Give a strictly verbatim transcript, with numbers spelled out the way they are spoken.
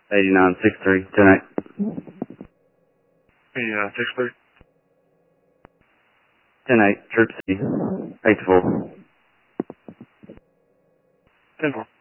eighty-nine sixty-three, ten eight. eighty-nine sixty-three. ten eight, Troop C, eight four. ten four.